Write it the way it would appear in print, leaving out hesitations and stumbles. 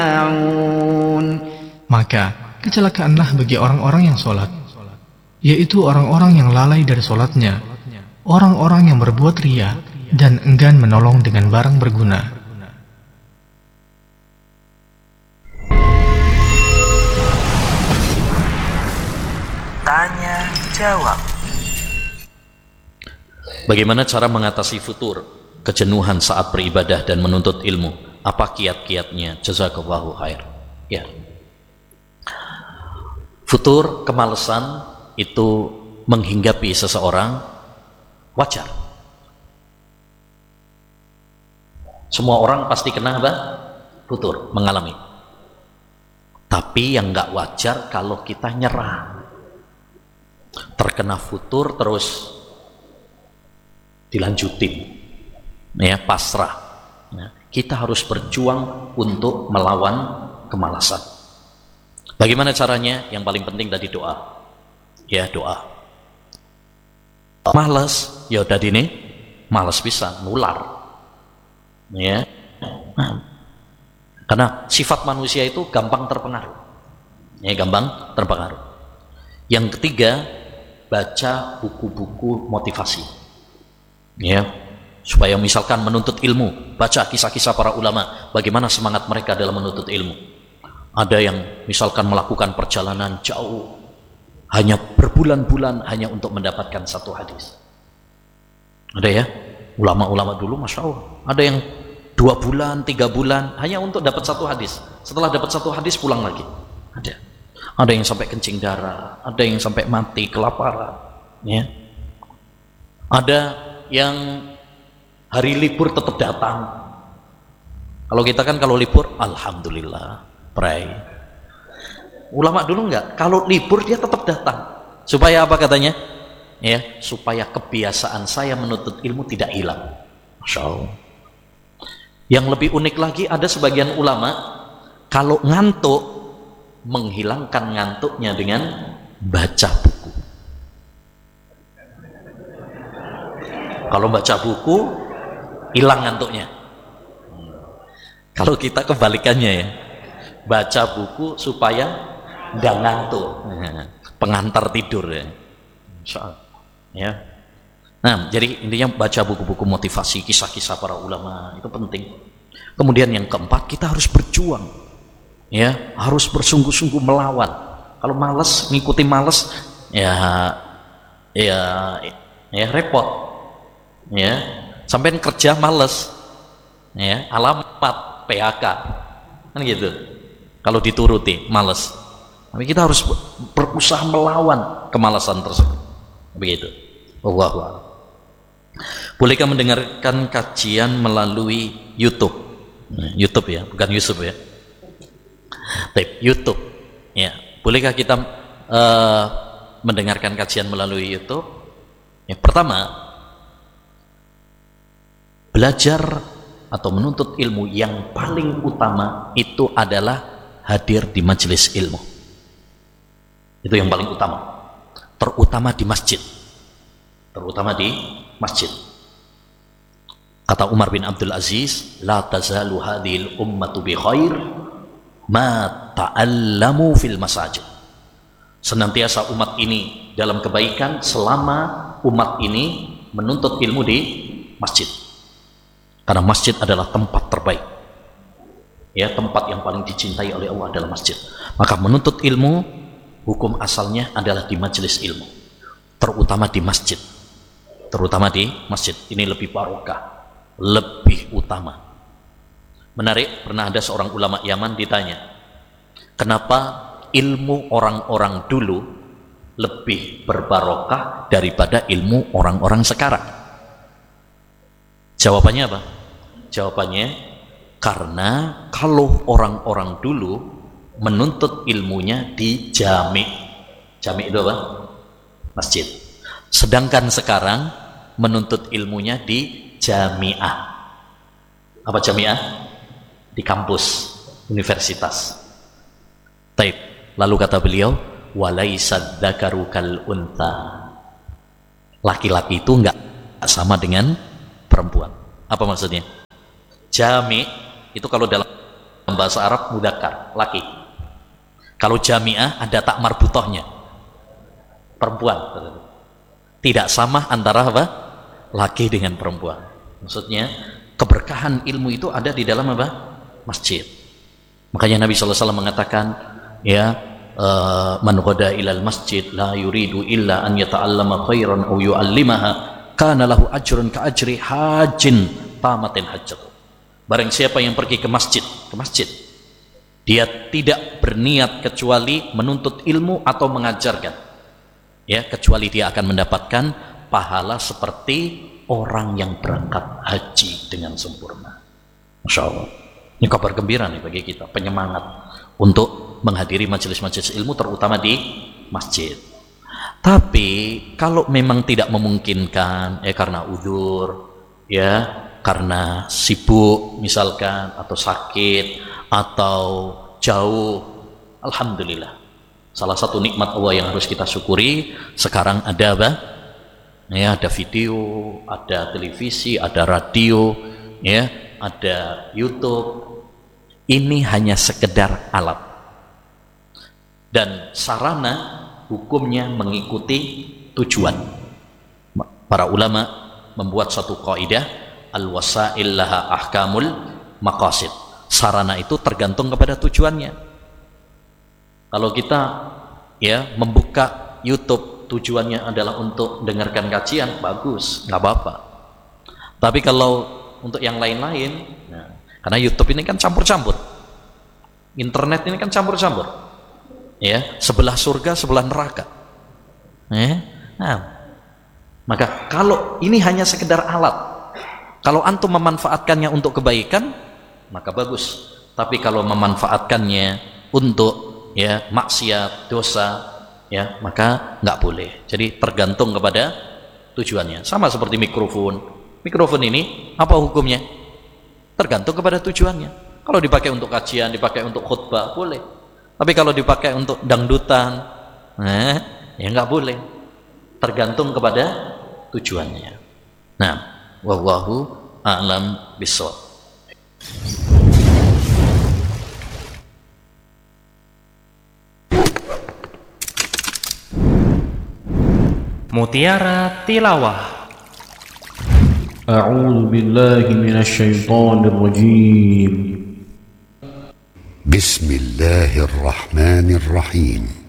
Maka kecelakaanlah bagi orang-orang yang sholat, yaitu orang-orang yang lalai dari sholatnya, orang-orang yang berbuat riya dan enggan menolong dengan barang berguna. Tanya jawab. Bagaimana cara mengatasi futur, kejenuhan saat beribadah dan menuntut ilmu? Apa kiat-kiatnya? Jazakallahu khair. Ya. Futur, kemalasan itu menghinggapi seseorang wajar. Semua orang pasti kena apa? Futur, mengalami. Tapi yang nggak wajar kalau kita nyerah. Terkena futur terus dilanjutin, ya, pasrah. Ya, kita harus berjuang untuk melawan kemalasan. Bagaimana caranya? Yang paling penting tadi doa, ya, doa. Malas, ya udah ini, malas bisa nular, ya. Karena sifat manusia itu gampang terpengaruh, ya, gampang terpengaruh. Yang ketiga, baca buku-buku motivasi, ya, supaya misalkan menuntut ilmu, baca kisah-kisah para ulama, bagaimana semangat mereka dalam menuntut ilmu. Ada yang misalkan melakukan perjalanan jauh, hanya berbulan-bulan hanya untuk mendapatkan satu hadis. Ada ya, ulama-ulama dulu Masya Allah, ada yang 2 bulan, 3 bulan hanya untuk dapat satu hadis. Setelah dapat satu hadis pulang lagi. Ada yang sampai kencing darah, ada yang sampai mati kelaparan, ya. Ada yang hari libur tetap datang. Kalau kita kan kalau libur alhamdulillah, pray. Ulama dulu enggak, kalau libur dia tetap datang. Supaya apa katanya? Ya, supaya kebiasaan saya menuntut ilmu tidak hilang. Masya Allah. Yang lebih unik lagi, ada sebagian ulama kalau ngantuk menghilangkan ngantuknya dengan baca buku. Kalau baca buku hilang ngantuknya. Kalau kita kebalikannya, ya, baca buku supaya nggak ngantuk, pengantar tidur, ya. Ya. Nah, jadi intinya baca buku-buku motivasi, kisah-kisah para ulama itu penting. Kemudian yang keempat, kita harus berjuang, ya, harus bersungguh-sungguh melawan. Kalau malas, ngikuti malas, ya repot, ya. Sampai kerja malas, ya, alamat PHK, kan gitu. Kalau dituruti malas, tapi kita harus berusaha melawan kemalasan tersebut. Begitu. Wallahu a'lam. Bolehkah mendengarkan kajian melalui YouTube? YouTube ya, bukan Yusuf ya. YouTube, ya. Bolehkah kita mendengarkan kajian melalui YouTube? Yang pertama, belajar atau menuntut ilmu yang paling utama itu adalah hadir di majelis ilmu. Itu yang paling utama, terutama di masjid. Terutama di masjid. Kata Umar bin Abdul Aziz, la tazalu hadhil ummatu bi khair ma ta'allamu fil masajid. Senantiasa umat ini dalam kebaikan selama umat ini menuntut ilmu di masjid. Karena masjid adalah tempat terbaik, ya, tempat yang paling dicintai oleh Allah adalah masjid. Maka menuntut ilmu, hukum asalnya adalah di majelis ilmu, terutama di masjid. Terutama di masjid, ini lebih barokah, lebih utama. Menarik, pernah ada seorang ulama Yaman ditanya, kenapa ilmu orang-orang dulu lebih berbarokah daripada ilmu orang-orang sekarang? Jawabannya apa? Jawabannya, karena kalau orang-orang dulu menuntut ilmunya di jami'. Jami' itu apa? Masjid. Sedangkan sekarang menuntut ilmunya di jami'ah. Apa jami'ah? Di kampus, universitas. Taib. Lalu kata beliau, walaisa dzakaru kal untha. Laki-laki itu enggak sama dengan perempuan. Apa maksudnya? Jami' itu kalau dalam bahasa Arab mudzakkar, laki. Kalau jami'ah ada tak marbutohnya, perempuan. Tidak sama antara apa? Laki dengan perempuan. Maksudnya keberkahan ilmu itu ada di dalam apa? Masjid. Makanya Nabi SAW mengatakan, ya, man ghada ilal masjid la yuridu illa an yata'allama khairan aw yu'allimaha kana lahu ajrun ka ajri hajin tamatin hajjat. Barang siapa yang pergi ke masjid, dia tidak berniat kecuali menuntut ilmu atau mengajarkan, ya, kecuali dia akan mendapatkan pahala seperti orang yang berangkat haji dengan sempurna. Masya Allah, ini kabar gembira nih bagi kita, penyemangat untuk menghadiri majelis-majelis ilmu, terutama di masjid. Tapi kalau memang tidak memungkinkan, ya karena udzur, ya karena sibuk misalkan, atau sakit, atau jauh, alhamdulillah, salah satu nikmat Allah yang harus kita syukuri sekarang ada apa? Ya, ada video, ada televisi, ada radio, ya, ada YouTube. Ini hanya sekedar alat dan sarana, hukumnya mengikuti tujuan. Para ulama membuat satu kaidah, al-wasail laha ahkamul maqasid. Sarana itu tergantung kepada tujuannya. Kalau kita, ya, membuka YouTube tujuannya adalah untuk dengarkan kajian, bagus, nggak apa-apa. Tapi kalau untuk yang lain-lain, nah, karena YouTube ini kan campur-campur, internet ini kan campur-campur, ya, sebelah surga sebelah neraka, ya. Nah, maka kalau ini hanya sekedar alat, kalau antum memanfaatkannya untuk kebaikan, maka bagus. Tapi kalau memanfaatkannya untuk, ya, maksiat, dosa, ya, maka nggak boleh. Jadi tergantung kepada tujuannya. Sama seperti mikrofon ini apa hukumnya? Tergantung kepada tujuannya. Kalau dipakai untuk kajian, dipakai untuk khutbah, boleh. Tapi kalau dipakai untuk dangdutan, ya nggak boleh. Tergantung kepada tujuannya. Nah, wallahu a'lam bishawab. Mutiara Tilawah. A'udzu billahi minasy syaithanir rajim. Bismillahirrahmanirrahim.